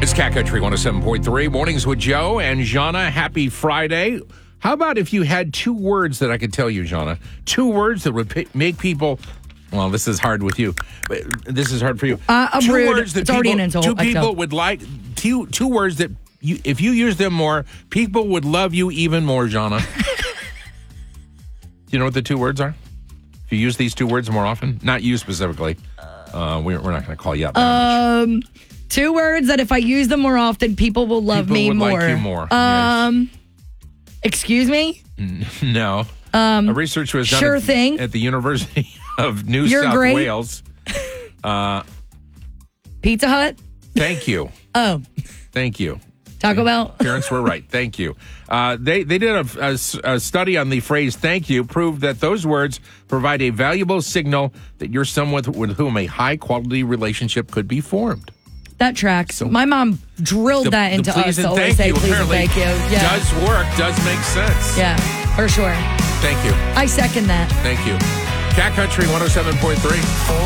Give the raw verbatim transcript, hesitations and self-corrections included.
It's Cat Country one oh seven point three. Mornings with Joe and Jana. Happy Friday. How about if you had two words that I could tell you, Jana? Two words that would p- make people... Well, this is hard with you. But this is hard for you. Uh, I'm two rude. words that It's people, already an insult. two I people tell. would like... Two, two words that, you, if you use them more, people would love you even more, Jana. Do you know what the two words are? If you use these two words more often? Not you specifically. Uh, we're, we're not going to call you out that much. Um, two words that if I use them more often, people will love People me would more. like you more. Um, excuse me? No. Um, A research was done sure at, thing. at the University of New You're South great. Wales. Uh, Pizza Hut? thank you. Oh, Thank you. Taco Bell? Parents were right. Thank you. Uh, they they did a, a s- a study on the phrase "thank you," proved that those words provide a valuable signal that you're someone with, with whom a high quality relationship could be formed. That tracks. My mom drilled The, that the into us please to and always thank say you please and apparently thank you. Yeah. does work, does make sense. Yeah, for sure. Thank you. I second that. Thank you. Cat Country one oh seven point three.